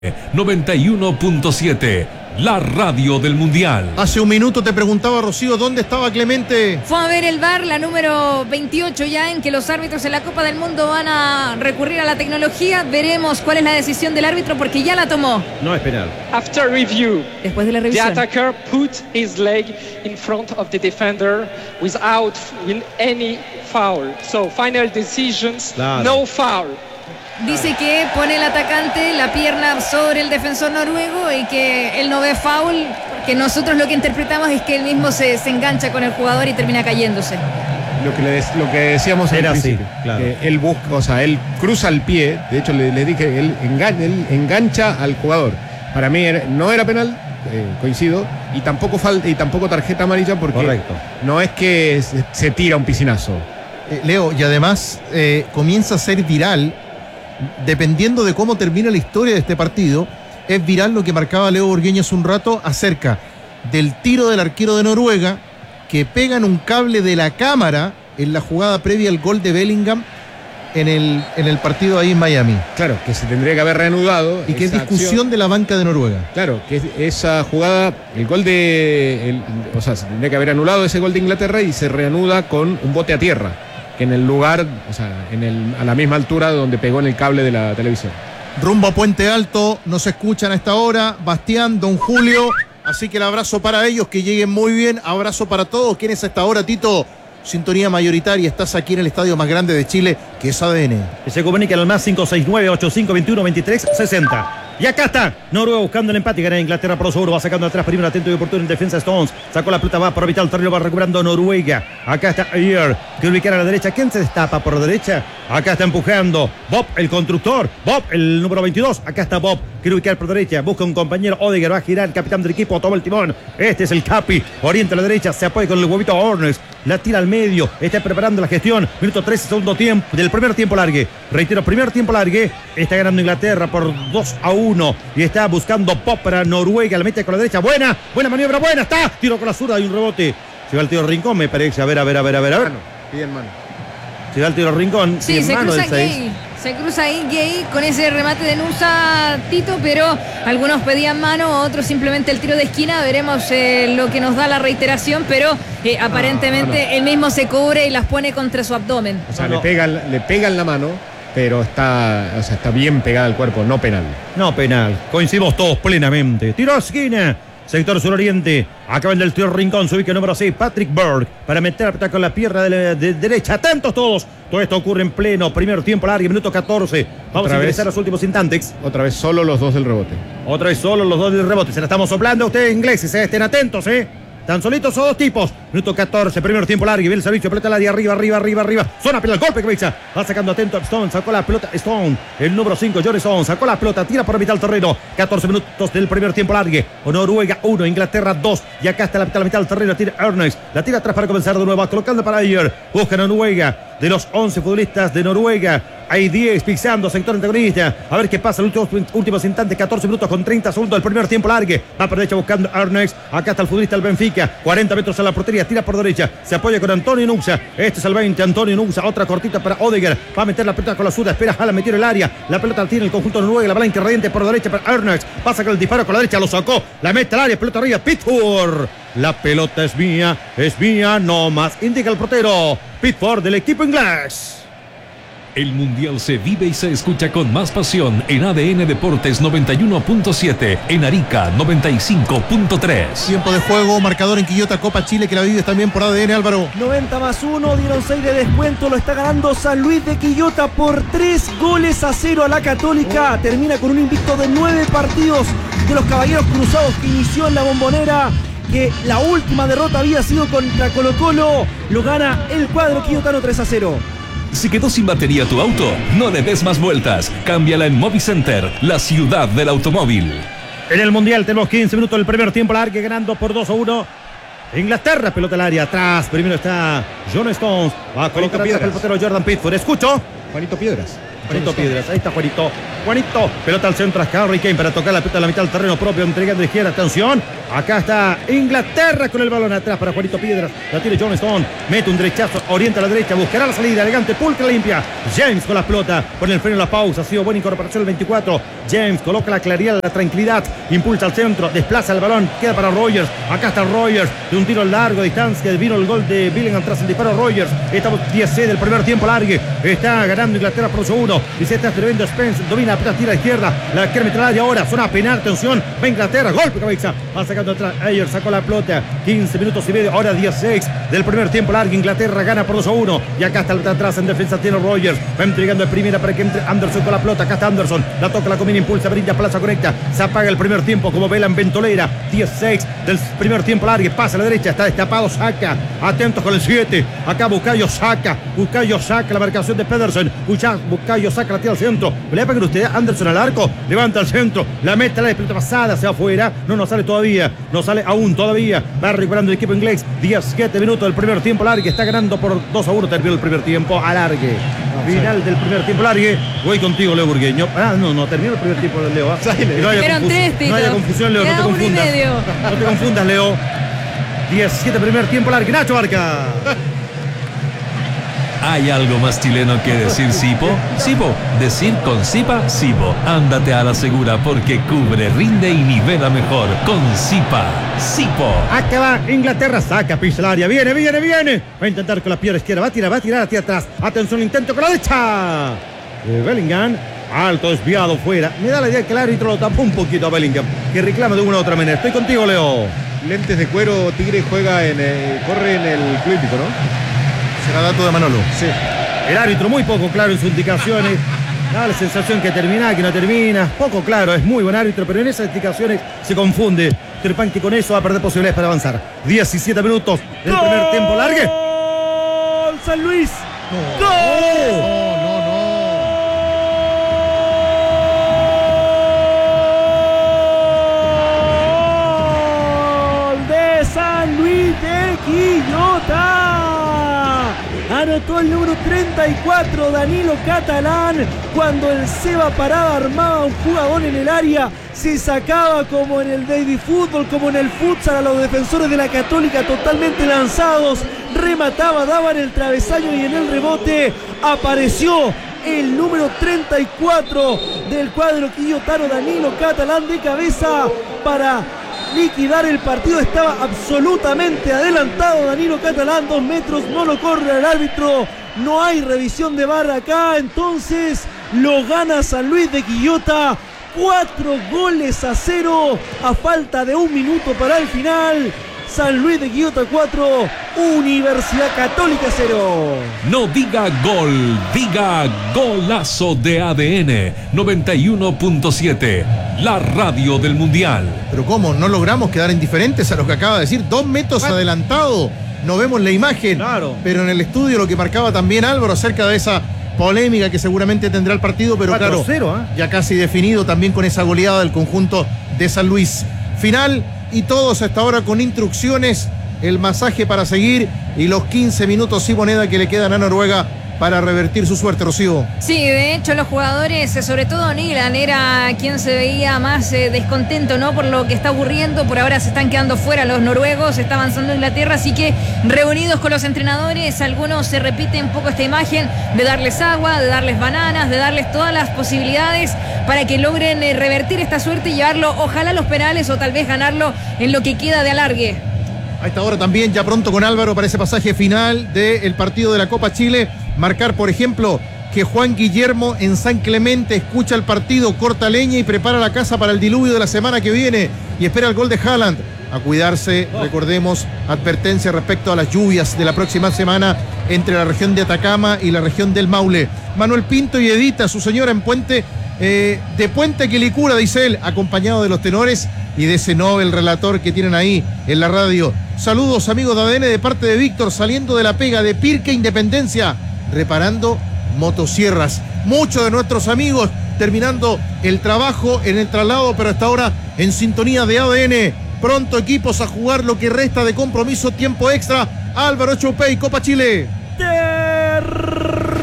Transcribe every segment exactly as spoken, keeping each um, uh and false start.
noventa y uno punto siete, la radio del Mundial. Hace un minuto te preguntaba, Rocío, ¿dónde estaba Clemente? Fue a ver el V A R, la número veintiocho ya, en que los árbitros en la Copa del Mundo van a recurrir a la tecnología. Veremos cuál es la decisión del árbitro porque ya la tomó. No es penal. After review, después de la the revisión, attacker put his leg in front of the defender without with any foul. So final decisions, claro. No foul. Dice que pone el atacante la pierna sobre el defensor noruego y que él no ve foul, que nosotros lo que interpretamos es que él mismo se, se engancha con el jugador y termina cayéndose. Lo que, le, lo que decíamos era al así, principio, claro. que él busca, o sea, él cruza el pie, de hecho le, le dije, él engancha, él engancha al jugador. Para mí era, no era penal, eh, coincido, y tampoco falta y tampoco tarjeta amarilla porque correcto. No es que se, se tira un piscinazo. Eh, Leo, y además eh, comienza a ser viral. Dependiendo de cómo termina la historia de este partido, es viral lo que marcaba Leo Burgueño hace un rato acerca del tiro del arquero de Noruega que pega en un cable de la cámara en la jugada previa al gol de Bellingham en el, en el partido ahí en Miami. Claro, que se tendría que haber reanudado. Y que es discusión acción. de la banca de Noruega. Claro, que es, esa jugada, el gol de... El, o sea, se tendría que haber anulado ese gol de Inglaterra y se reanuda con un bote a tierra. Que en el lugar, o sea, en el, a la misma altura donde pegó en el cable de la televisión. Rumbo a Puente Alto, nos escuchan a esta hora, Bastián, Don Julio, así que el abrazo para ellos, que lleguen muy bien, abrazo para todos. ¿Quién es a esta hora, Tito? Sintonía mayoritaria, estás aquí en el estadio más grande de Chile, que es A D N. Se comunica al más cinco seis nueve, ocho cinco dos uno, dos tres seis cero. Y acá está Noruega buscando el empate, gana Inglaterra por seguro, va sacando atrás, primero atento y oportuno en defensa Stones, sacó la pelota, va por evitar el terreno, va recuperando Noruega. Acá está Ayer, que ubicar a la derecha. ¿Quién se destapa por la derecha? Acá está empujando Bob, el constructor, Bob, el número veintidós. Acá está Bob, quiere ubicar por derecha, busca un compañero. Odegaard va a girar, el capitán del equipo, toma el timón. Este es el Capi, orienta a la derecha, se apoya con el huevito Hornes, la tira al medio, está preparando la gestión. Minuto trece, segundo tiempo, del primer tiempo largue. Reitero, primer tiempo largue, está ganando Inglaterra por dos a uno y está buscando Pop para Noruega, la mete con la derecha, buena, buena maniobra, buena, está, tiro con la zurda y un rebote. Se va el tiro Rincón, me parece, a ver, a ver, a ver, a ver, a ver. Mano, piden mano. Se va el tiro Rincón, sí, se mano cruza del seis. Gay, se cruza ahí Gay con ese remate de Nusa, Tito, pero algunos pedían mano, otros simplemente el tiro de esquina. Veremos eh, lo que nos da la reiteración, pero eh, aparentemente no, no. él mismo se cubre y las pone contra su abdomen. O sea, No, no. le pegan, le pegan la mano, pero está, o sea, está bien pegada al cuerpo, no penal. No penal, coincidimos todos plenamente. Tiro a esquina, sector suroriente. Acaban del tiro Rincón, se ubica el número seis, Patrick Berg, para meter a petar con la pierna de, la, de derecha. Atentos todos, todo esto ocurre en pleno primer tiempo largo, minuto catorce. Vamos Otra a ingresar vez. a los últimos instantes. Otra vez solo los dos del rebote. Otra vez solo los dos del rebote. Se la estamos soplando a ustedes ingleses, eh. Estén atentos, eh. Tan solitos o dos tipos. Minuto catorce, primer tiempo largo. Y viene el servicio, pelota al área, arriba, arriba, arriba, arriba. Zona pelota, el golpe que pisa. Va sacando atento a Stone, sacó la pelota Stone. El número cinco, Johnny Stone, sacó la pelota, tira por la mitad del terreno. catorce minutos del primer tiempo largo. Noruega uno, Inglaterra dos. Y acá está la mitad, la mitad del terreno. Tira Ernest, la tira atrás para comenzar de nuevo. Colocando para ayer. Busca Noruega. De los once futbolistas de Noruega, hay diez pisando sector antagonista. A ver qué pasa en los últimos, últimos instantes. catorce minutos con treinta segundos del primer tiempo largo. Va por derecha buscando Ernest. Acá está el futbolista del Benfica. cuarenta metros a la portería. Tira por derecha. Se apoya con Antonio Nusa. Este es el veinte. Antonio Nusa. Otra cortita para Odegaard. Va a meter la pelota con la suda. Espera a meter el área. La pelota la tiene el conjunto de Noruega. La bala interradiente por derecha para Ernest. Va a sacar el disparo con la derecha. Lo sacó. La mete al área. Pelota arriba. Pitford. La pelota es mía. Es mía. No más. Indica el portero. Pitford del equipo inglés. El Mundial se vive y se escucha con más pasión en A D N Deportes noventa y uno punto siete, en Arica noventa y cinco punto tres. Tiempo de juego, marcador en Quillota, Copa Chile, que la vives también por A D N, Álvaro. noventa más uno, dieron seis de descuento, lo está ganando San Luis de Quillota por tres goles a cero a la Católica. Termina con un invicto de nueve partidos de los Caballeros Cruzados que inició en la Bombonera, que la última derrota había sido contra Colo Colo. Lo gana el cuadro quillotano tres a cero. Si quedó sin batería tu auto, no le des más vueltas. Cámbiala en Movicenter, la ciudad del automóvil. En el Mundial tenemos quince minutos del primer tiempo largo, ganando por dos a uno. Inglaterra, pelota al área, atrás. Primero está John Stones. Va a colocar atrás el portero Jordan Pickford. Escucho. Juanito Piedras. Juanito Piedras, ahí está Juanito. Juanito, pelota al centro, a Harry Kane para tocar la pelota a la mitad del terreno propio, entregando de izquierda, atención. Acá está Inglaterra con el balón atrás para Juanito Piedras. La tiene John Stone, mete un derechazo, orienta a la derecha, buscará la salida, elegante, pulcra limpia. James con la pelota, pone el freno en la pausa, ha sido buena incorporación el veinticuatro. James coloca la claridad, la tranquilidad, impulsa al centro, desplaza el balón, queda para Rogers. Acá está Rogers, de un tiro largo, distancia, vino el gol de Billingham tras el disparo Rogers. Estamos diez seis del primer tiempo largue, está ganando Inglaterra por su uno. Y se está atreviendo Spence, domina, atrás, tira a izquierda, la quiere meter al área ahora, zona penal, atención, va Inglaterra, golpe cabeza, va sacando atrás, Ayer sacó la pelota, quince minutos y medio, ahora dieciséis del primer tiempo largo, Inglaterra gana por dos a uno, y acá está atrás en defensa tiene Rogers, va entregando de primera para que entre Anderson con la pelota, acá está Anderson, la toca, la combina, impulsa, brinda, plaza conecta, se apaga el primer tiempo como vela en ventolera, dieciséis del primer tiempo largo, pasa a la derecha, está destapado, saca, atentos con el siete, acá Bukayo saca, Bukayo saca la marcación de Pedersen, Bukayo saca la tira al centro, le pegan usted Anderson al arco, levanta al centro, la mete, la pelota pasada, se va afuera, no nos sale todavía, no sale aún todavía, va recuperando el equipo inglés, diecisiete minutos del primer tiempo largue, está ganando por dos a uno, terminó el primer tiempo, alargue, final del primer tiempo largue, voy contigo Leo Burgueño, ah no, no, terminó el primer tiempo del Leo, ¿eh? no, haya confus- no haya confusión Leo, no te confundas, no te confundas Leo, diecisiete primer tiempo largue, Nacho Barca. ¿Hay algo más chileno que decir Sipo? Sipo, decir con Sipa, Sipo. Ándate a la segura porque cubre, rinde y nivela mejor. Con Sipa, Sipo. Acá va Inglaterra, saca, pisa el área, viene, viene, viene. Va a intentar con la pierna izquierda, va a tirar, va a tirar hacia atrás. Atención, intento con la derecha. Eh, Bellingham, alto, desviado, fuera. Me da la idea que el árbitro lo tapó un poquito a Bellingham, que reclama de una u otra manera. Estoy contigo, Leo. Lentes de cuero, Tigre juega en el, corre en el clínico, ¿no? Será dato de Manolo. Sí. El árbitro muy poco claro en sus indicaciones. Da la sensación que termina, que no termina. Poco claro, es muy buen árbitro, pero en esas indicaciones se confunde. Trepan que con eso va a perder posibilidades para avanzar. diecisiete minutos del ¡Gol! primer tiempo largue. ¡Gol, San Luis! No, ¡Gol! no, no, ¡Gol de San Luis de Quillota! Anotó el número treinta y cuatro, Danilo Catalán, cuando el Seba Parada armaba un jugador en el área, se sacaba como en el baby fútbol, como en el futsal a los defensores de la Católica totalmente lanzados, remataba, daba en el travesaño y en el rebote apareció el número treinta y cuatro del cuadro quillotano, Danilo Catalán, de cabeza para liquidar el partido. Estaba absolutamente adelantado Danilo Catalán, dos metros, no lo corre el árbitro, no hay revisión de barra acá, entonces lo gana San Luis de Quillota, cuatro goles a cero a falta de un minuto para el final. San Luis de Quillota cuatro, Universidad Católica cero. No diga gol, diga golazo de A D N noventa y uno punto siete, la radio del Mundial. Pero ¿cómo? No logramos quedar indiferentes a lo que acaba de decir. Dos metros adelantado. No vemos la imagen. Claro. Pero en el estudio lo que marcaba también Álvaro acerca de esa polémica que seguramente tendrá el partido, pero claro, ¿eh? ya casi definido también con esa goleada del conjunto de San Luis. Final y todos hasta ahora con instrucciones, el masaje para seguir y los quince minutos y moneda que le quedan a Noruega para revertir su suerte, Rocío. Sí, de hecho los jugadores, sobre todo Nilan, era quien se veía más eh, descontento, ¿no? Por lo que está ocurriendo, por ahora se están quedando fuera los noruegos, está avanzando Inglaterra, así que reunidos con los entrenadores, algunos se repiten un poco esta imagen de darles agua, de darles bananas, de darles todas las posibilidades para que logren eh, revertir esta suerte y llevarlo, ojalá a los penales o tal vez ganarlo en lo que queda de alargue. A esta hora también, ya pronto con Álvaro para ese pasaje final del partido de la Copa Chile. Marcar, por ejemplo, que Juan Guillermo en San Clemente escucha el partido, corta leña y prepara la casa para el diluvio de la semana que viene y espera el gol de Haaland. A cuidarse, recordemos, advertencia respecto a las lluvias de la próxima semana entre la región de Atacama y la región del Maule. Manuel Pinto y Edita, su señora en Puente, eh, de Puente Quilicura, dice él, acompañado de los tenores y de ese Nobel relator que tienen ahí en la radio. Saludos amigos de A D N de parte de Víctor, saliendo de la pega de Pirque Independencia, reparando motosierras. Muchos de nuestros amigos terminando el trabajo en el traslado, pero hasta ahora en sintonía de A D N. Pronto equipos a jugar lo que resta de compromiso, tiempo extra. Álvaro Choupey, Copa Chile. Ter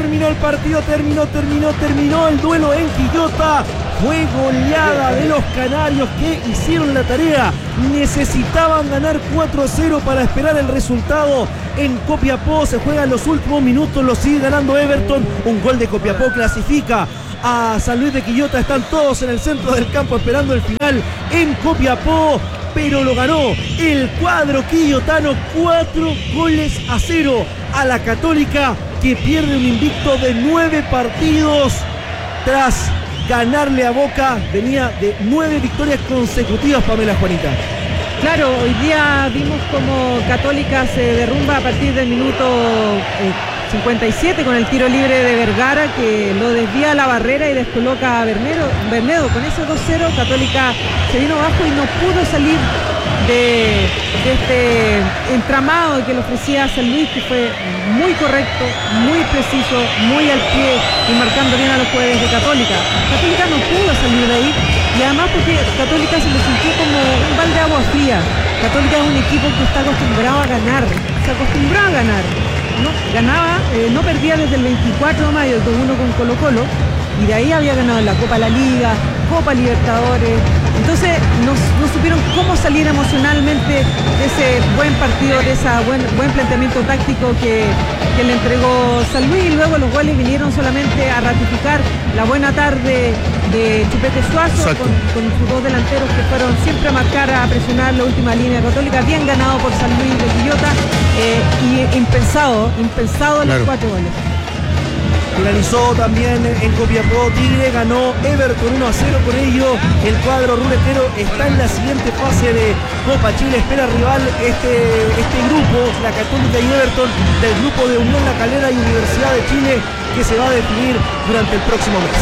terminó el partido, terminó, terminó, terminó el duelo en Quillota. Fue goleada de los canarios que hicieron la tarea. Necesitaban ganar cuatro a cero para esperar el resultado. En Copiapó se juegan los últimos minutos, lo sigue ganando Everton. Un gol de Copiapó clasifica a San Luis de Quillota. Están todos en el centro del campo esperando el final en Copiapó, pero lo ganó el cuadro quillotano, cuatro goles a cero a la Católica, que pierde un invicto de nueve partidos tras ganarle a Boca. Venía de nueve victorias consecutivas, Pamela Juanita. Claro, hoy día vimos como Católica se derrumba a partir del minuto eh, cincuenta y siete con el tiro libre de Vergara, que lo desvía a la barrera y descoloca a Bernedo. Bernedo. Con ese dos cero Católica se vino abajo y no pudo salir de, de este entramado que le ofrecía a San Luis, que fue muy correcto, muy preciso, muy al pie y marcando bien a los jugadores de Católica. Católica no pudo salir de ahí, y además porque Católica se le sintió como un balde de agua fría. Católica es un equipo que está acostumbrado a ganar, se acostumbró a ganar. No, ganaba, eh, no perdía desde el veinticuatro de mayo, dos uno con Colo Colo, y de ahí había ganado en la Copa de la Liga, Copa Libertadores. Entonces no, no supieron cómo salir emocionalmente de ese buen partido, de ese buen, buen planteamiento táctico que, que le entregó San Luis, y luego los goles vinieron solamente a ratificar la buena tarde de Chupete Suazo con, con sus dos delanteros que fueron siempre a marcar, a presionar la última línea Católica. Bien ganado por San Luis de Quillota, eh, y impensado, impensado claro. Los cuatro goles. Finalizó también en Copiapó. Tigre ganó Everton uno a cero. Con ello el cuadro ruletero está en la siguiente fase de Copa Chile. Espera rival este, este grupo, la Católica y Everton, del grupo de Unión La Calera y Universidad de Chile, que se va a definir durante el próximo mes.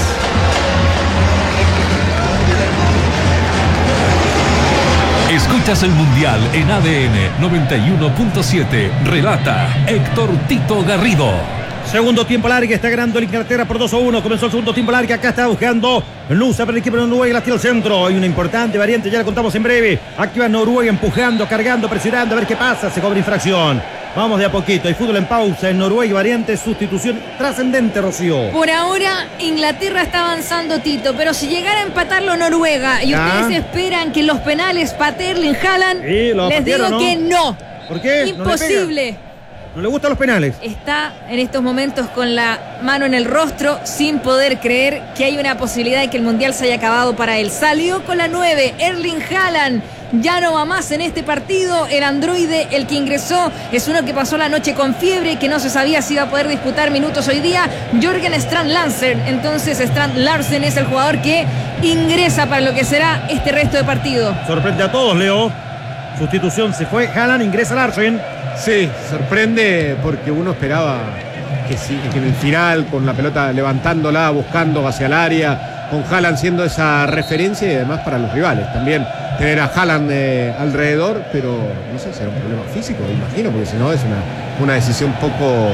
Escuchas el Mundial en A D N noventa y uno punto siete. Relata Héctor Tito Garrido. Segundo tiempo largo, está ganando el Inglaterra por dos a uno. Comenzó el segundo tiempo largo, acá está buscando Nusa para el equipo de Noruega, la tira al centro. Hay una importante variante, ya la contamos en breve. Aquí va Noruega empujando, cargando, presionando, a ver qué pasa. Se cobra infracción. Vamos de a poquito. Hay fútbol en pausa en Noruega, variante, sustitución trascendente, Rocío. Por ahora, Inglaterra está avanzando, Tito, pero si llegara a empatarlo Noruega y ¿Ah? ustedes esperan que los penales patee Erling Haaland, sí, les digo ¿no? que no. ¿Por qué? Imposible. ¿No ¿No le gustan los penales? Está en estos momentos con la mano en el rostro, sin poder creer que hay una posibilidad de que el Mundial se haya acabado para él. Salió con la nueve, Erling Haaland. Ya no va más en este partido. El androide, el que ingresó, es uno que pasó la noche con fiebre, que no se sabía si iba a poder disputar minutos hoy día. Jürgen Strand Larsen. Entonces Strand Larsen es el jugador que ingresa para lo que será este resto de partido. Sorprende a todos, Leo. Sustitución se fue, Haaland, ingresa Larsen. Sí, sorprende porque uno esperaba que, sí, que en el final, con la pelota levantándola, buscando hacia el área, con Haaland siendo esa referencia, y además para los rivales también tener a Haaland eh, alrededor, pero no sé, será un problema físico, imagino, porque si no es una, una decisión poco,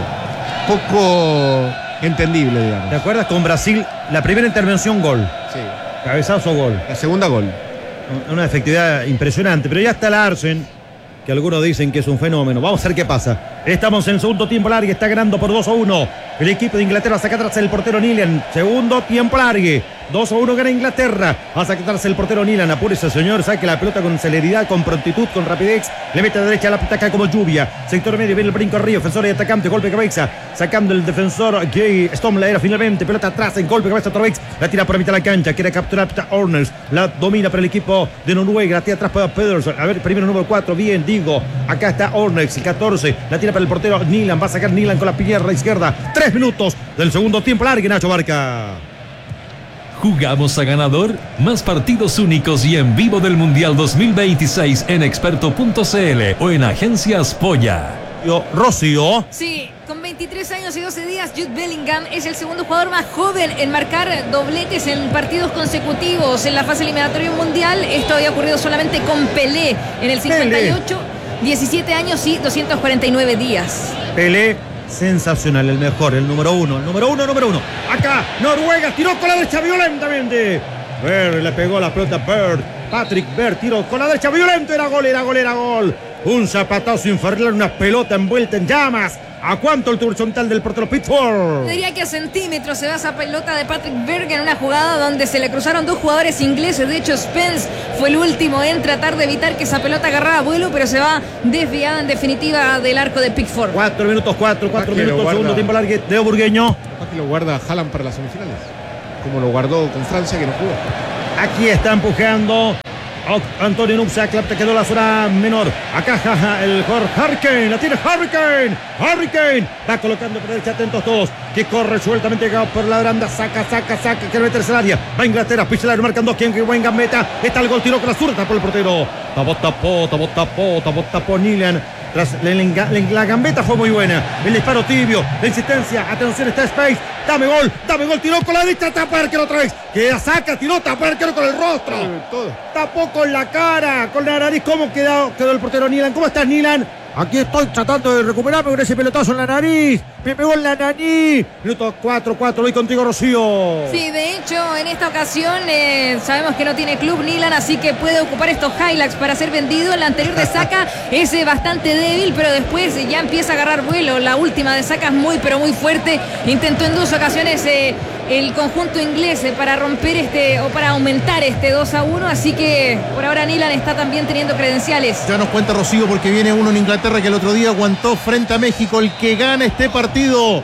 poco entendible, digamos. ¿Te acuerdas con Brasil? La primera intervención, gol. Sí. Cabezazo, gol. La segunda, gol. Una efectividad impresionante, pero ya está Larsen, que algunos dicen que es un fenómeno. Vamos a ver qué pasa. Estamos en el segundo tiempo largo, está ganando por dos a uno. El equipo de Inglaterra saca atrás el portero Nilan. Segundo tiempo largo, dos a uno gana Inglaterra. Va a sacar atrás el portero Nilan. Apúrese, señor, saque la pelota con celeridad, con prontitud, con rapidez. Le mete a derecha, la pelota cae como lluvia. Sector medio, viene el brinco arriba. Defensor y atacante, golpe de cabeza. Sacando el defensor Jay Stomla era finalmente. Pelota atrás, en golpe de cabeza otra vez. La tira por la mitad de la cancha. Quiere capturar a Orners. La domina para el equipo de Noruega. La tira atrás para Pedersen. A ver, primero número cuatro. Bien, digo. Acá está Orners, el catorce. La tira para el portero Nilan. Va a sacar Nilan con la pierna izquierda. Tres minutos del segundo tiempo largo, Nacho Barca. ¿Jugamos a ganador? Más partidos únicos y en vivo del Mundial dos mil veintiséis en experto punto c l o en Agencias Polla. Yo, Rocío. Sí, con veintitrés años y doce días, Jude Bellingham es el segundo jugador más joven en marcar dobletes en partidos consecutivos en la fase eliminatoria mundial. Esto había ocurrido solamente con Pelé en el cincuenta y ocho, diecisiete años y doscientos cuarenta y nueve días. Pelé, sensacional, el mejor, el número uno, el número uno, número uno. Acá, Noruega tiró con la derecha violentamente. Bird le pegó la pelota, Bird. Patrick Bird tiró con la derecha violento, era gol, era gol, era gol. Un zapatazo infernal, una pelota envuelta en llamas. ¿A cuánto el horizontal del portero Pickford? Diría que a centímetros se va esa pelota de Patrick Berg en una jugada donde se le cruzaron dos jugadores ingleses. De hecho, Spence fue el último en tratar de evitar que esa pelota agarrara vuelo, pero se va desviada en definitiva del arco de Pickford. Cuatro minutos, cuatro, cuatro Aquí minutos, lo segundo guarda. tiempo largo. Leo Burgueño. Capaz que lo guarda Haaland para las semifinales, como lo guardó con Francia, que no jugó. Aquí está empujando Antonio Nuxa, te quedó la zona menor. Acá jaja, el jugador Hurricane, la tiene Hurricane. Hurricane va colocando por derecha, atentos todos. Que corre sueltamente por la baranda, saca, saca, saca, quiere meterse al área. Va Inglaterra, pisa el área, marcan dos, quien que buen gambeta. Está el gol, tiró con la zurda, tapó el portero. Tapó, tapó, tapó, tapó, tapó, tapó Nilan. Tras la, la, la gambeta fue muy buena. El disparo tibio, la insistencia. Atención, está Space. Dame gol, dame gol. Tiró con la derecha, tapa el arquero otra vez. Que la saca, tiró, tapó el arquero con el rostro. Todo. Tapó con la cara, con la nariz. ¿Cómo quedó, quedó el portero Nilan? ¿Cómo estás, Nilan? Aquí estoy tratando de recuperarme con ese pelotazo en la nariz. Me pegó en la nariz. Minuto cuatro cuatro, voy contigo, Rocío. Sí, de hecho, en esta ocasión eh, sabemos que no tiene club Nilan, así que puede ocupar estos Hilux para ser vendido. La anterior de Saka es eh, bastante débil, pero después eh, ya empieza a agarrar vuelo. La última de Saka es muy, pero muy fuerte. Intentó en dos ocasiones eh, el conjunto inglés eh, para romper este o para aumentar este dos a uno, así que por ahora Nilan está también teniendo credenciales. Ya nos cuenta Rocío porque viene uno en Inglaterra que el otro día aguantó frente a México. El que gana este partido,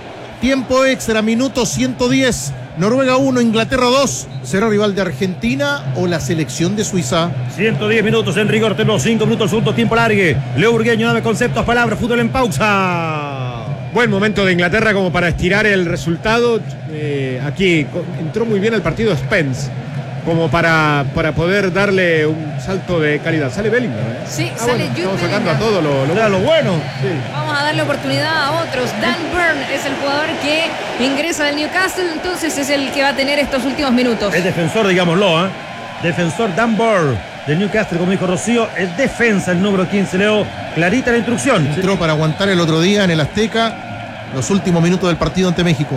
tiempo extra, minuto ciento diez, Noruega uno, Inglaterra dos. ¿Será rival de Argentina o la selección de Suiza? ciento diez minutos en rigor, tenemos cinco minutos, segundo tiempo largue. Leo Burgueño, dame conceptos, palabras, fútbol en pausa. Buen momento de Inglaterra como para estirar el resultado. Eh, aquí co- entró muy bien el partido Spence, como para, para poder darle un salto de calidad. Sale Bellingham, ¿eh? Sí, Ah, sale bueno, Jude estamos sacando Bellingham. a todo lo, lo Era lo bueno. Vamos a darle oportunidad a otros. Dan Burn es el jugador que ingresa del Newcastle, entonces es el que va a tener estos últimos minutos. Es defensor, digámoslo, ¿eh? Defensor Dan Burr del Newcastle, como dijo Rocío. Es defensa el número quince, Leo. Clarita la instrucción. Entró para aguantar el otro día en el Azteca los últimos minutos del partido ante México.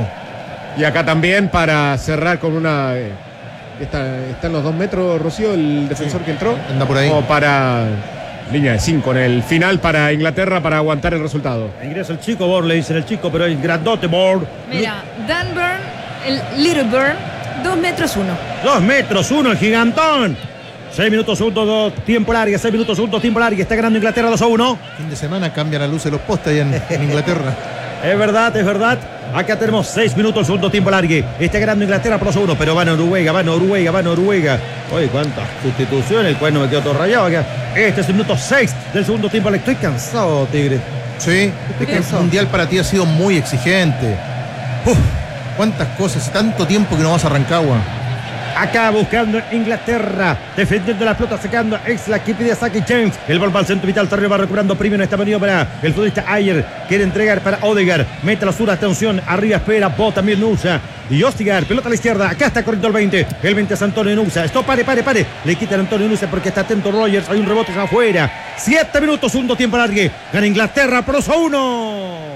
Y acá también para cerrar con una... eh, está, está en los dos metros, Rocío, el defensor que entró. Anda por ahí. Como para línea de cinco en el final para Inglaterra para aguantar el resultado. Ingresa el chico Burr, le dicen el chico, pero es grandote Burr. Mira, Dan Burn, el Little Burn, dos metros uno. Dos metros, uno, el gigantón. Seis minutos, segundo, dos, tiempo largo. Seis minutos, segundo, tiempo largo. Está ganando Inglaterra dos a uno. Fin de semana cambian la luz de los postes allá en, en Inglaterra. Es verdad, es verdad. Acá tenemos seis minutos, segundo tiempo largo. Está ganando Inglaterra por dos a uno, pero va Noruega, va Noruega, va Noruega. Oye, cuántas sustituciones, el cual no me quedó todo rayado acá. Este es el minuto seis del segundo tiempo largo. Estoy cansado, Tigre. Sí, es que el mundial para ti ha sido muy exigente. Uf, cuántas cosas, tanto tiempo que no vas a Rancagua. Acá buscando Inglaterra, defendiendo la pelota, sacando ex la que pide Saki James. El balón al centro vital, Torre va recuperando primero en esta maniobra. El futbolista Ayer quiere entregar para Odegaard. Mete la sur, atención, arriba espera, Bo también Nusa. Y Ostigar, pelota a la izquierda, acá está corriendo el veinte. El veinte es Antonio Nusa. Esto, pare, pare, pare. Le quitan a Antonio Nusa porque está atento Rogers. Hay un rebote afuera. Siete minutos, segundo tiempo largue. Gana Inglaterra por dos a uno.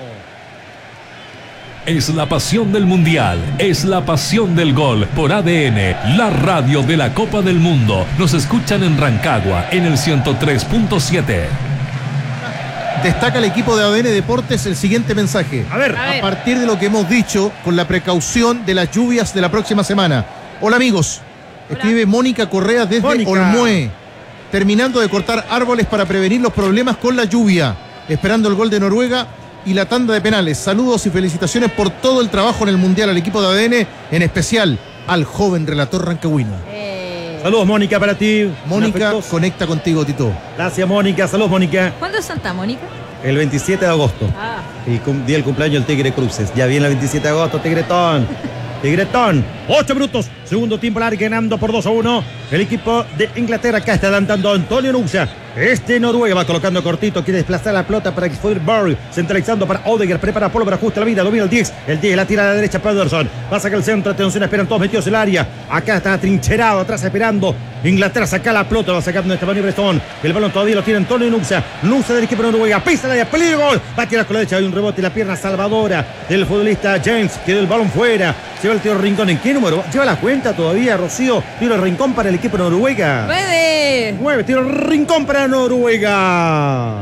Es la pasión del Mundial, es la pasión del gol por A D N, la radio de la Copa del Mundo. Nos escuchan en Rancagua en el ciento tres punto siete. Destaca el equipo de A D N Deportes el siguiente mensaje. A ver, A ver. A partir de lo que hemos dicho, con la precaución de las lluvias de la próxima semana. Hola amigos, escribe Mónica Correa desde Mónica. Olmué. Terminando de cortar árboles para prevenir los problemas con la lluvia. Esperando el gol de Noruega y la tanda de penales. Saludos y felicitaciones por todo el trabajo en el Mundial al equipo de A D N, en especial al joven relator rancagüino. Eh, saludos Mónica para ti. Mónica, Afectos. conecta contigo, Tito. Gracias Mónica, saludos Mónica. ¿Cuándo es Santa Mónica? El veintisiete de agosto. Ah, Y cum- día del cumpleaños del Tigre Cruces. Ya viene el veintisiete de agosto, Tigretón. Tigretón. Ocho minutos. Segundo tiempo largo, ganando por dos a uno. El equipo de Inglaterra acá está adelantando Antonio Nusa. Este Noruega va colocando cortito. Quiere desplazar la pelota para que fue Burr. Centralizando para Odegaard. Prepara pólvora, ajusta la vida. Domina el diez. El diez la tira a la derecha para Ederson. Va a sacar el centro. Atención, esperan todos metidos en el área. Acá está trincherado atrás esperando. Inglaterra saca la pelota. Va sacando esta maniobra Stone. El balón todavía lo tiene Antonio Nusa. Nusa del equipo de Noruega. Pisa la área. Peligro. Gol. Va a tirar con la derecha. Hay un rebote. La pierna salvadora del futbolista James. Quedó el balón fuera. Lleva el tiro Rincón. ¿En qué número? Lleva la cuenta. cuenta todavía, Rocío. Tiro rincón para el equipo de Noruega. ¡Nueve! Nueve, tiro rincón para Noruega.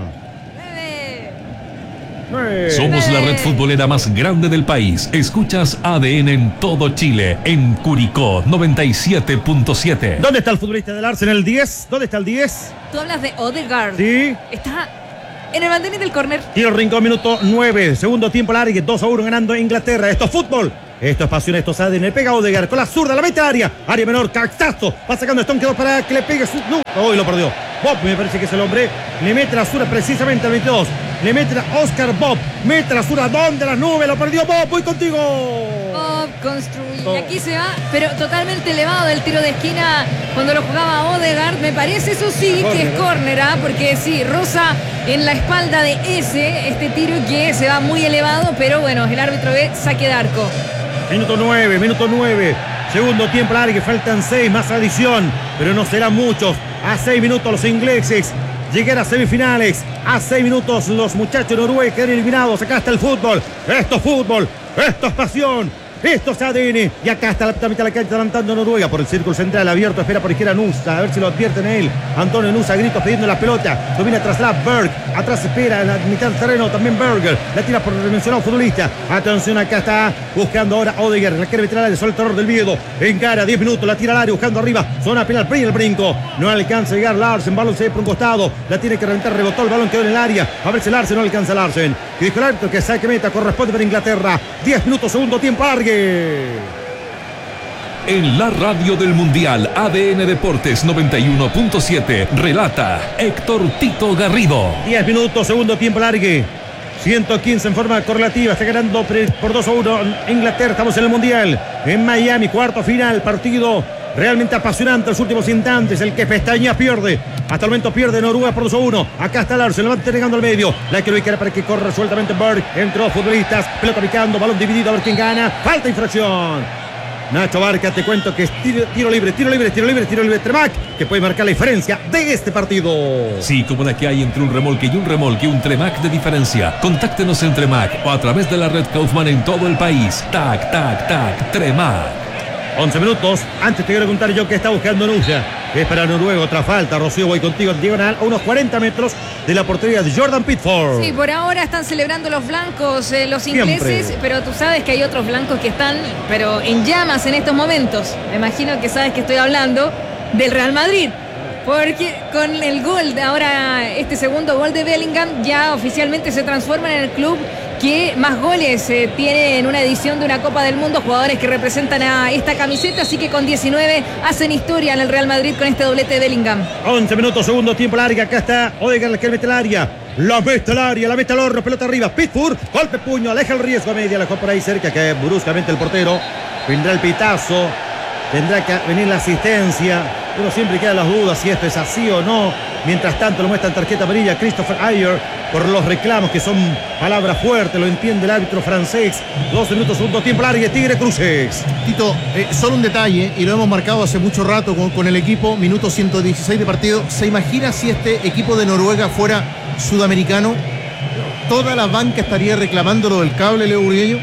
¡Nueve! Somos la red futbolera más grande del país. Escuchas A D N en todo Chile, en Curicó noventa y siete punto siete. ¿Dónde está el futbolista del Arsenal, el diez? ¿Dónde está el diez? Tú hablas de Odegaard. Sí. Está en el banderín del córner. Tiro rincón, minuto nueve. Segundo tiempo largo, dos a uno ganando Inglaterra. Esto es fútbol. Esto es pasión, esto es A D N. Pega Odegaard con la zurda, la mete a área. Área menor, castazo. Va sacando Stone, quedó para que le pegue su... No, hoy lo perdió. Bob, me parece que es el hombre. Le mete la zurda precisamente al veintidós. Le mete a Oscar Bob. Mete la zurda donde las nubes. Lo perdió Bob. Voy contigo. Bob construye. Oh. Y aquí se va, pero totalmente elevado del tiro de esquina cuando lo jugaba Odegaard. Me parece, eso sí, Corner, que es córner, ¿eh? Porque sí, roza en la espalda de ese, este tiro que se va muy elevado, pero bueno, el árbitro ve saque de arco. Minuto nueve, minuto nueve. Segundo tiempo largo, faltan seis más adición, pero no serán muchos. A seis minutos los ingleses llegar a semifinales. A seis minutos los muchachos de Noruega quedan eliminados. Acá está el fútbol. Esto es fútbol. Esto es pasión. Esto es A D N. Y acá está la mitad de la cancha adelantando Noruega por el círculo central abierto. Espera por izquierda Nusa. A ver si lo advierten a él. Antonio Nusa, gritos pidiendo la pelota. Domina tras la Berg. Atrás espera en la mitad del terreno también Berger. La tira por el mencionado futbolista. Atención, acá está buscando ahora Odegaard. La quiere meter al área. Solo el terror del miedo. Encara, diez minutos. La tira al área buscando arriba. Zona penal. Primer el brinco. No alcanza a llegar Larsen. Balón se ve por un costado. La tiene que reventar. Rebotó el balón. Quedó en el área. A ver si Larsen no alcanza a Larsen. Que dijo el árbitro que saque meta. Corresponde para Inglaterra. diez minutos, segundo tiempo. Largue. En la radio del Mundial, A D N Deportes noventa y uno punto siete, relata Héctor Tito Garrido. diez minutos, segundo tiempo largue. ciento quince en forma correlativa. Está ganando por dos a uno Inglaterra. Estamos en el Mundial. En Miami, cuarto final. Partido realmente apasionante los últimos instantes. El que pestaña pierde. Hasta el momento pierde Noruega por dos a uno. Acá está Larsen, lo va entregando al medio. La que lo ubicará para que corra sueltamente Berg. Entre dos futbolistas. Pelota picando, balón dividido. A ver quién gana. Falta infracción. Nacho Barca, te cuento que es tiro, tiro libre, tiro libre, tiro libre, tiro libre. Tremac, que puede marcar la diferencia de este partido. Sí, como la que hay entre un remolque y un remolque, un Tremac de diferencia. Contáctenos en Tremac o a través de la red Kaufman en todo el país. Tac, tac, tac, Tremac. once minutos. Antes te quiero contar yo que está buscando Nusa. Es para Noruega, otra falta. Rocío, voy contigo en diagonal a unos cuarenta metros de la portería de Jordan Pickford. Sí, por ahora están celebrando los blancos, eh, los ingleses, Siempre. pero tú sabes que hay otros blancos que están, pero en llamas en estos momentos. Me imagino que sabes que estoy hablando del Real Madrid. Porque con el gol, ahora este segundo gol de Bellingham, ya oficialmente se transforma en el club que más goles eh, tiene en una edición de una Copa del Mundo, jugadores que representan a esta camiseta, así que con diecinueve hacen historia en el Real Madrid con este doblete de Bellingham. once minutos, segundo tiempo larga. Acá está Odegaard, que mete el área. La mete al área, la mete al horno, pelota arriba. Pickford, golpe puño, aleja el riesgo a media, la dejó por ahí cerca, que bruscamente el portero. Vendrá el pitazo, tendrá que venir la asistencia. Uno siempre queda las dudas si esto es así o no. Mientras tanto lo muestra en tarjeta amarilla Christopher Ayer por los reclamos, que son palabras fuertes, lo entiende el árbitro francés. doce minutos, segundo tiempo largo, Tigre Cruces. Tito, eh, solo un detalle, y lo hemos marcado hace mucho rato con, con el equipo, minuto ciento dieciséis de partido. ¿Se imagina si este equipo de Noruega fuera sudamericano? ¿Toda la banca estaría reclamando lo del cable, Leo Burgueño?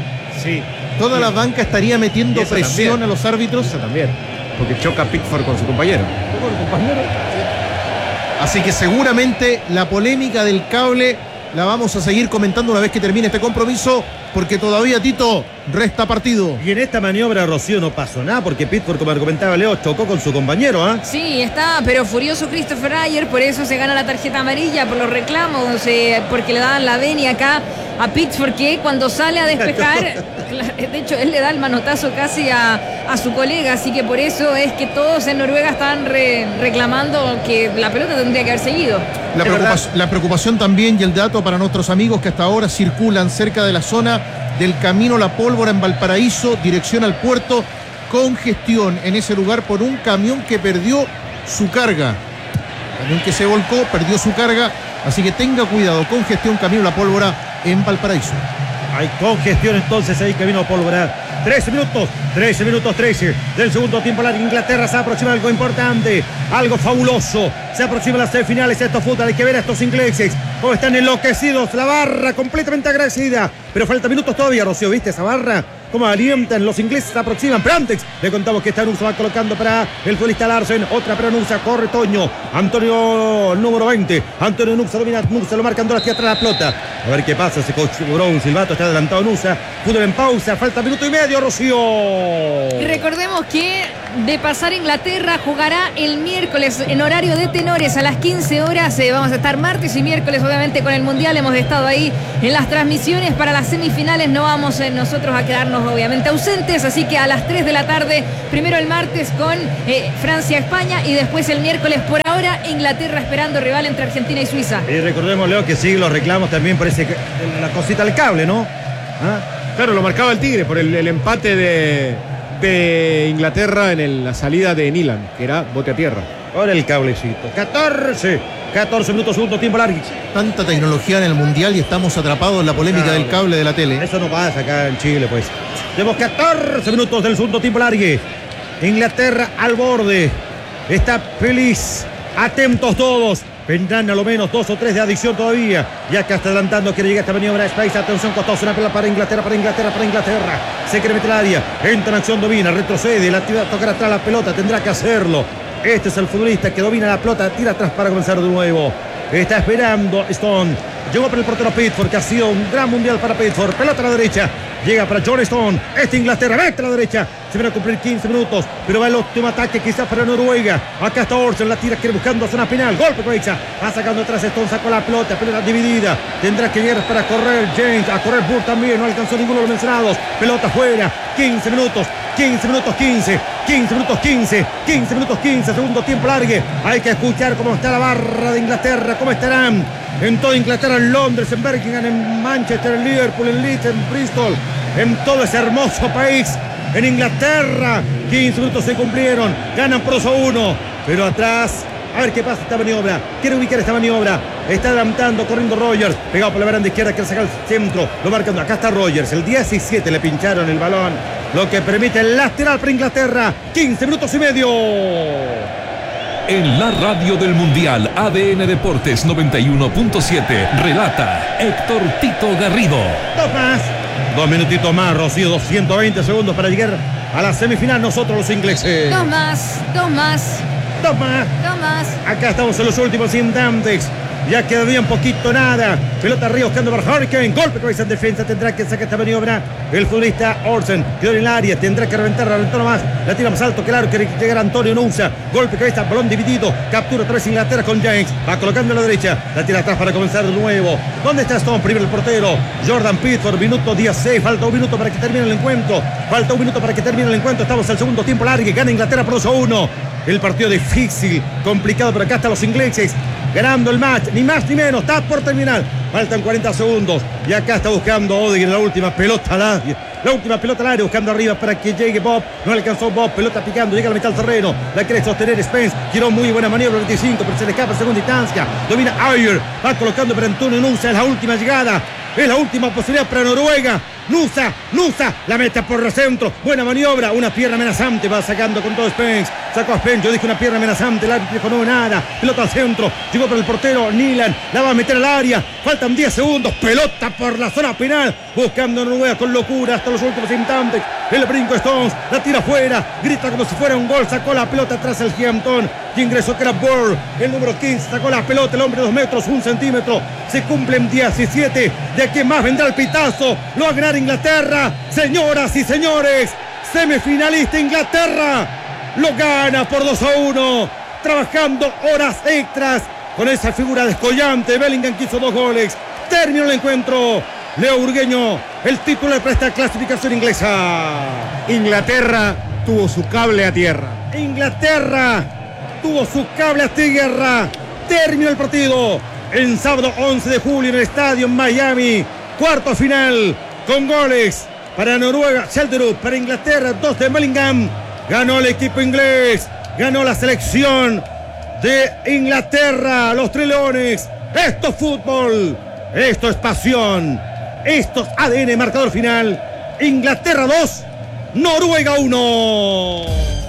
Sí. ¿Toda la banca estaría metiendo presión también. a los árbitros? Eso también. Porque choca Pickford con su compañero. Así que seguramente la polémica del cable la vamos a seguir comentando una vez que termine este compromiso, porque todavía, Tito, resta partido. Y en esta maniobra, Rocío, no pasó nada, porque Pickford, como comentaba Leo, chocó con su compañero, ¿ah? ¿eh? Sí, está, pero furioso Christopher Ayer, por eso se gana la tarjeta amarilla, por los reclamos, eh, porque le dan la venia acá a Pickford, que cuando sale a despejar, de hecho él le da el manotazo casi a, a su colega, así que por eso es que todos en Noruega están re, reclamando que la pelota tendría que haber seguido. La, preocupa- la preocupación también y el dato para nuestros amigos que hasta ahora circulan cerca de la zona del Camino La Pólvora en Valparaíso, dirección al puerto, congestión en ese lugar por un camión que perdió su carga. Camión que se volcó, perdió su carga, así que tenga cuidado, congestión Camino La Pólvora en Valparaíso. Hay congestión entonces ahí, Camino La Pólvora. trece minutos, trece minutos, trece del segundo tiempo. La Inglaterra se aproxima a algo importante, algo fabuloso. Se aproxima a las semifinales. Esto es fútbol, hay que ver a estos ingleses cómo están enloquecidos. La barra completamente agradecida, pero falta minutos todavía, Rocío. ¿Viste esa barra? cómo alientan los ingleses, se aproximan, pero antes le contamos que esta Nusa va colocando para el futbolista Larsen, otra para Nusa, corre Toño, Antonio número veinte, Antonio Nusa domina, Nusa lo marcan hacia atrás la pelota, a ver qué pasa, se cobró un silbato, está adelantado Nusa, fútbol en pausa, falta minuto y medio, Rocío. Y recordemos que de pasar Inglaterra jugará el miércoles en horario de tenores a las quince horas, eh, vamos a estar martes y miércoles obviamente con el Mundial, hemos estado ahí en las transmisiones para las semifinales, no vamos eh, nosotros a quedarnos obviamente ausentes, así que a las tres de la tarde, primero el martes con eh, Francia-España y después el miércoles por ahora Inglaterra esperando rival entre Argentina y Suiza. Y recordemos, Leo, que sigue los reclamos también por ese, la cosita del cable, ¿no? ¿Ah? Claro, lo marcaba el Tigre por el, el empate de, de Inglaterra en el, la salida de Nilan, que era bote a tierra. Ahora el cablecito. catorce, catorce minutos, segundo tiempo largo. Tanta tecnología en el Mundial y estamos atrapados en la polémica Cable. del cable de la tele. Eso no pasa acá en Chile, pues. Tenemos catorce minutos del segundo tiempo largo. Inglaterra al borde. Está feliz. Atentos todos. Vendrán a lo menos dos o tres de adición todavía. Ya que está adelantando, quiere llegar esta maniobra. Space, atención, costosa, una pelota para Inglaterra, para Inglaterra, para Inglaterra. Se quiere meter al área. Entra en acción, domina, retrocede. La tira a tocar atrás la pelota, tendrá que hacerlo. Este es el futbolista que domina la pelota, tira atrás para comenzar de nuevo. Está esperando Stone. Llegó para el portero Pickford, que ha sido un gran mundial para Pickford. Pelota a la derecha. Llega para John Stone. Este Inglaterra, vete a la derecha. Se van a cumplir quince minutos. Pero va el último ataque quizás para Noruega. Acá está Orson. La tira, quiere buscando zona penal. Golpe Croacia. Va sacando atrás Stone. Sacó la pelota. Pelota dividida. Tendrá que llegar para correr James. A correr Burr también. No alcanzó ninguno de los mencionados. Pelota fuera. quince minutos. quince minutos quince. quince minutos quince. quince minutos quince. Segundo tiempo largue. Hay que escuchar cómo está la barra de Inglaterra. Cómo estarán en toda Inglaterra, en Londres, en Birmingham, en Manchester, en Liverpool, en Leeds, en Bristol, en todo ese hermoso país, en Inglaterra. quince minutos se cumplieron, ganan por dos a uno, pero atrás, a ver qué pasa esta maniobra, quiere ubicar esta maniobra, está adelantando, corriendo Rogers, pegado por la baranda izquierda, quiere sacar el centro, lo marcando, acá está Rogers, el diecisiete le pincharon el balón, lo que permite el lateral para Inglaterra, quince minutos y medio. En la radio del Mundial A D N Deportes noventa y uno punto siete relata Héctor Tito Garrido. Dos más, dos minutitos más, Rocío, doscientos veinte segundos para llegar a la semifinal nosotros los ingleses. Dos más, dos más, Dos más. dos más. Acá estamos en los últimos instantes. Ya queda bien poquito nada. Pelota arriba buscando para Hurricane. Golpe cabeza en defensa. Tendrá que sacar esta maniobra el futbolista Orson. Quedó en el área. Tendrá que reventar. Reventó nomás. La tira más alto. Claro. Quiere llegar Antonio Nusa. Golpe cabeza. Balón dividido. Captura otra vez Inglaterra con James. Va colocando a la derecha. La tira atrás para comenzar de nuevo. ¿Dónde está Stone? Primero el portero. Jordan Pickford. Minuto dieciséis. Falta un minuto para que termine el encuentro. Falta un minuto para que termine el encuentro. Estamos al segundo tiempo largo. Gana Inglaterra por dos a uno. El partido difícil. Complicado. Pero acá están los ingleses. Ganando el match, ni más ni menos, está por terminar. Faltan cuarenta segundos. Y acá está buscando Odegaard la última pelota al área. La última pelota al área, buscando arriba para que llegue Bob. No alcanzó Bob, pelota picando, llega a la mitad del terreno. La quiere sostener Spence. Tiró muy buena maniobra, veinticinco, pero se le escapa a segunda instancia. Domina Ayer, va colocando para Antonio Nusa. Es la última llegada. Es la última posibilidad para Noruega. Nusa, Nusa, la mete por el centro. Buena maniobra, una pierna amenazante. Va sacando con todo Spence. Sacó a Spence, yo dije una pierna amenazante. El árbitro dijo no, nada. Pelota al centro. Llegó por el portero Nilan. La va a meter al área. Faltan diez segundos. Pelota por la zona penal. Buscando a Noruega con locura hasta los últimos instantes. El brinco Stones. La tira afuera. Grita como si fuera un gol. Sacó la pelota atrás el Giantón. Y ingresó que era Burr. El número quince. Sacó la pelota. El hombre de dos metros, un centímetro. Se cumplen diecisiete. De aquí más vendrá el pitazo. Lo va a ganar Inglaterra. Señoras y señores. Semifinalista Inglaterra. Lo gana por dos a uno. Trabajando horas extras. Con esa figura descollante. Bellingham que hizo dos goles. Terminó el encuentro. Leo Burgueño, el titular para esta clasificación inglesa. Inglaterra tuvo su cable a tierra. Inglaterra tuvo su cable a tierra. Terminó el partido en sábado once de julio en el estadio en Miami. Cuarto final con goles para Noruega, Shelterup, para Inglaterra, dos de Bellingham. Ganó el equipo inglés, ganó la selección de Inglaterra, los Tres Leones. Esto es fútbol, esto es pasión, esto es A D N, marcador final. Inglaterra dos, Noruega uno.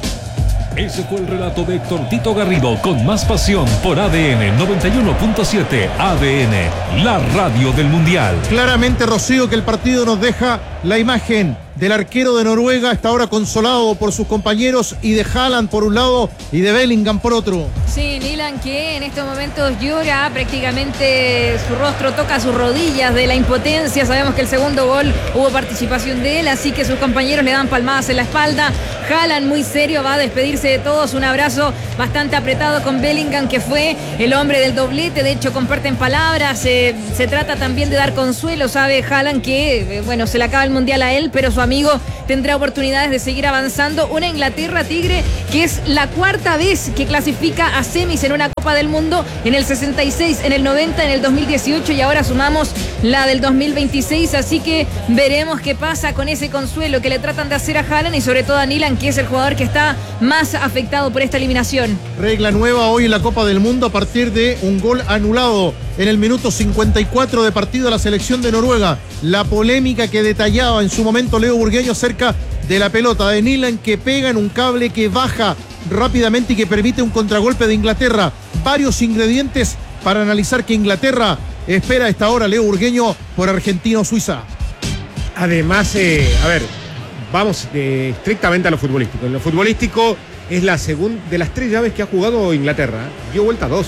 Ese fue el relato de Héctor Tito Garrido con más pasión por A D N noventa y uno punto siete. A D N, la radio del Mundial. Claramente, Rocío, que el partido nos deja la imagen del arquero de Noruega, está ahora consolado por sus compañeros y de Haaland por un lado y de Bellingham por otro. Sí, Nilan que en estos momentos llora, prácticamente su rostro toca sus rodillas de la impotencia. Sabemos que el segundo gol hubo participación de él, así que sus compañeros le dan palmadas en la espalda. Haaland muy serio, va a despedirse de todos, un abrazo bastante apretado con Bellingham, que fue el hombre del doblete. De hecho comparten palabras, eh, se trata también de dar consuelo. Sabe Haaland que, eh, bueno, se le acaba el mundial a él, pero su amigo tendrá oportunidades de seguir avanzando. Una Inglaterra, Tigre, que es la cuarta vez que clasifica a semis en una Copa del Mundo, en el sesenta y seis, en el noventa, en el dos mil dieciocho y ahora sumamos la del dos mil veintiséis, así que veremos qué pasa con ese consuelo que le tratan de hacer a Haaland y sobre todo a Nilan, que es el jugador que está más afectado por esta eliminación. Regla nueva hoy en la Copa del Mundo a partir de un gol anulado en el minuto cincuenta y cuatro de partido a la selección de Noruega. La polémica que detallaba en su momento Leo Burgueño acerca de la pelota de Nilan que pega en un cable que baja rápidamente y que permite un contragolpe de Inglaterra. Varios ingredientes para analizar que Inglaterra espera a esta hora Leo Burgueño por Argentina-Suiza. Además, eh, a ver, vamos eh, estrictamente a lo futbolístico. En lo futbolístico es la segunda de las tres llaves que ha jugado Inglaterra. Dio vuelta a dos.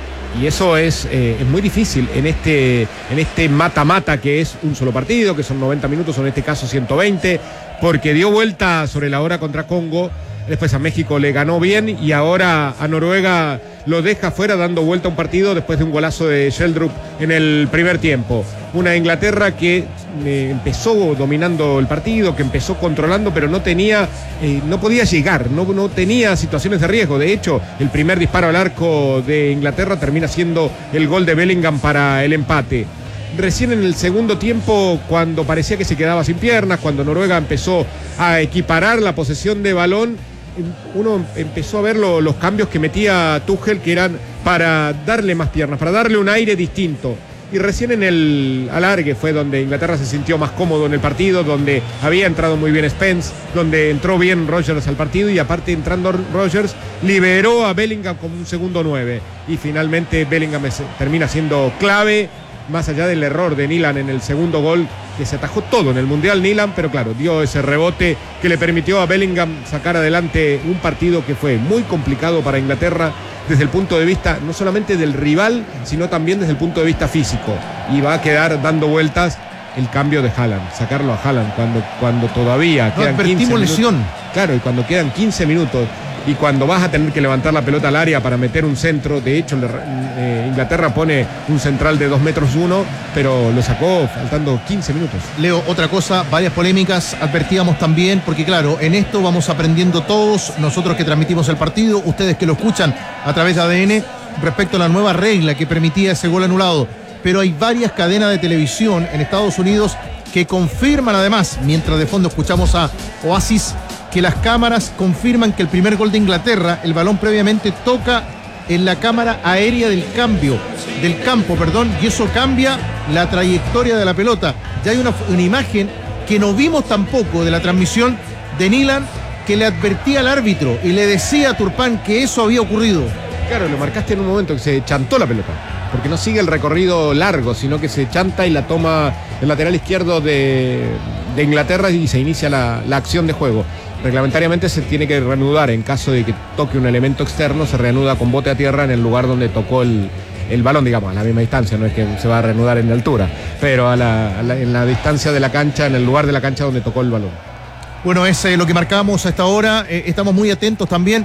Y eso es, eh, es muy difícil en este en este mata-mata que es un solo partido, que son noventa minutos, o en este caso ciento veinte, porque dio vuelta sobre la hora contra Congo, después a México le ganó bien y ahora a Noruega lo deja fuera dando vuelta a un partido después de un golazo de Sheldrup en el primer tiempo. Una Inglaterra que eh, empezó dominando el partido, que empezó controlando, pero no tenía, eh, no podía llegar, no, no tenía situaciones de riesgo. De hecho, el primer disparo al arco de Inglaterra termina siendo el gol de Bellingham para el empate. Recién en el segundo tiempo, cuando parecía que se quedaba sin piernas, cuando Noruega empezó a equiparar la posesión de balón, uno empezó a ver lo, los cambios que metía Tuchel, que eran para darle más piernas, para darle un aire distinto. Y recién en el alargue fue donde Inglaterra se sintió más cómodo en el partido, donde había entrado muy bien Spence, donde entró bien Rodgers al partido y aparte entrando Rodgers liberó a Bellingham como un segundo nueve. Y finalmente Bellingham es, termina siendo clave, más allá del error de Nilan en el segundo gol, que se atajó todo en el Mundial Nilan, pero claro, dio ese rebote que le permitió a Bellingham sacar adelante un partido que fue muy complicado para Inglaterra desde el punto de vista no solamente del rival, sino también desde el punto de vista físico. Y va a quedar dando vueltas el cambio de Haaland, sacarlo a Haaland cuando, cuando todavía no quedan advertimos quince minutos. Lesión. Claro, y cuando quedan quince minutos y cuando vas a tener que levantar la pelota al área para meter un centro. De hecho, eh, Inglaterra pone un central de dos metros uno, pero lo sacó faltando quince minutos. Leo, otra cosa, varias polémicas, advertíamos también, porque claro, en esto vamos aprendiendo todos, nosotros que transmitimos el partido, ustedes que lo escuchan a través de A D N, respecto a la nueva regla que permitía ese gol anulado. Pero hay varias cadenas de televisión en Estados Unidos que confirman además, mientras de fondo escuchamos a Oasis, que las cámaras confirman que el primer gol de Inglaterra, el balón previamente toca en la cámara aérea del cambio, del campo, perdón, y eso cambia la trayectoria de la pelota. Ya hay una, una imagen que no vimos tampoco de la transmisión de Nilan, que le advertía al árbitro y le decía a Turpán que eso había ocurrido. Claro, lo marcaste en un momento que se chantó la pelota, porque no sigue el recorrido largo, sino que se chanta y la toma el lateral izquierdo de, de Inglaterra y se inicia la, la acción de juego. Reglamentariamente se tiene que reanudar en caso de que toque un elemento externo, se reanuda con bote a tierra en el lugar donde tocó el, el balón, digamos, a la misma distancia, no es que se va a reanudar en la altura, pero a la, a la, en la distancia de la cancha, en el lugar de la cancha donde tocó el balón. Bueno, es eh, lo que marcamos a esta hora, eh, estamos muy atentos también.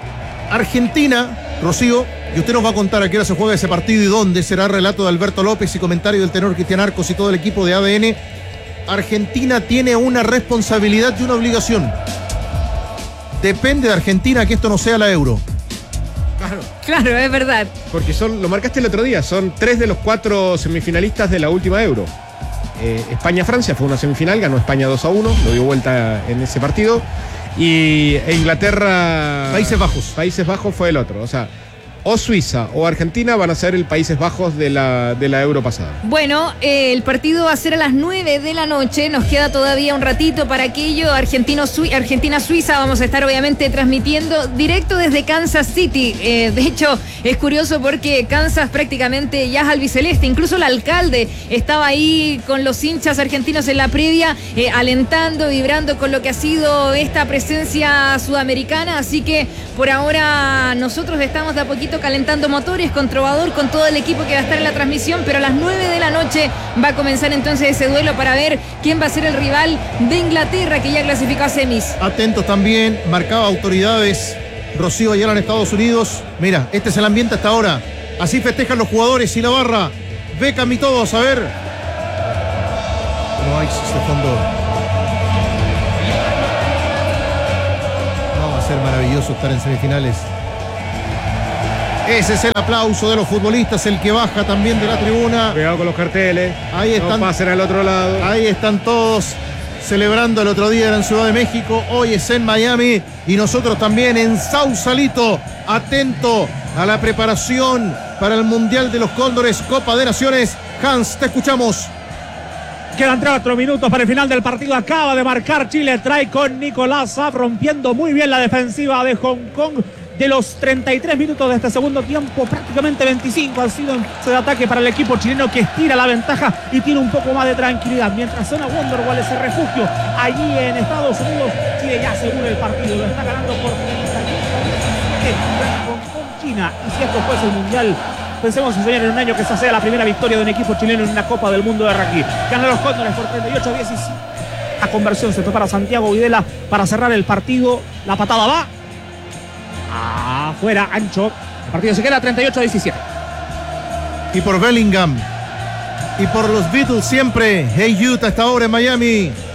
Argentina, Rocío, y usted nos va a contar a qué hora se juega ese partido y dónde. Será relato de Alberto López y comentario del tenor Cristian Arcos y todo el equipo de A D N. Argentina tiene una responsabilidad y una obligación. Depende de Argentina que esto no sea la Euro. Claro. Claro, es verdad. Porque son, lo marcaste el otro día, son tres de los cuatro semifinalistas de la última Euro. Eh, España-Francia fue una semifinal, ganó España dos a uno, lo dio vuelta en ese partido. Y e Inglaterra... Países Bajos. Países Bajos fue el otro. O sea, o Suiza o Argentina van a ser el Países Bajos de la, de la Euro pasada. Bueno, eh, el partido va a ser a las nueve de la noche. Nos queda todavía un ratito para aquello. Argentina-Suiza vamos a estar obviamente transmitiendo directo desde Kansas City. Eh, de hecho, es curioso porque Kansas prácticamente ya es albiceleste. Incluso el alcalde estaba ahí con los hinchas argentinos en la previa, eh, alentando, vibrando con lo que ha sido esta presencia sudamericana. Así que por ahora nosotros estamos de a poquito calentando motores con Trovador, con todo el equipo que va a estar en la transmisión, pero a las nueve de la noche va a comenzar entonces ese duelo para ver quién va a ser el rival de Inglaterra, que ya clasificó a semis. Atentos también, marcaba autoridades Rocío Ayala en Estados Unidos. Mira, este es el ambiente hasta ahora. Así festejan los jugadores y la barra. Beckham y todos, a ver. No hay ese fondo. No, va a ser maravilloso estar en semifinales. Ese es el aplauso de los futbolistas, el que baja también de la tribuna. Cuidado con los carteles. Ahí están. No pasen al otro lado. Ahí están todos celebrando. El otro día era en Ciudad de México, hoy es en Miami y nosotros también en Sausalito. Atento a la preparación para el Mundial de los Cóndores, Copa de Naciones. Hans, te escuchamos. Quedan cuatro minutos para el final del partido. Acaba de marcar Chile. Trae con Nicolás Saab, rompiendo muy bien la defensiva de Hong Kong. De los treinta y tres minutos de este segundo tiempo, prácticamente veinticinco han sido de ataque para el equipo chileno, que estira la ventaja y tiene un poco más de tranquilidad. Mientras Zona Wonderwall es el refugio allí en Estados Unidos, Chile ya asegura el partido. Lo está ganando por treinta y uno con China. Y si esto fuese el Mundial, pensemos en en un año que se hace la primera victoria de un equipo chileno en una Copa del Mundo de rugby. Ganan los Cóndores por treinta y ocho a diecisiete. A conversión se prepara Santiago Videla para cerrar el partido. La patada va afuera, ancho. El partido se queda treinta y ocho a diecisiete. Y por Bellingham y por los Beatles siempre. Hey Utah, hasta ahora en Miami.